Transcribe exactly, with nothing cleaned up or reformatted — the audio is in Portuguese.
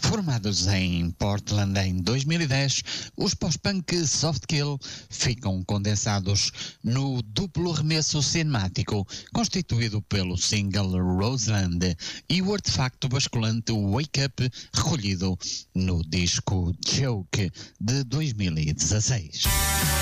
Formados em Portland em dois mil e dez, os post-punk Softkill ficam condensados no duplo remesso cinemático constituído pelo single Roseland e o artefacto basculante Wake Up, recolhido no disco Joke de dois mil e dezasseis.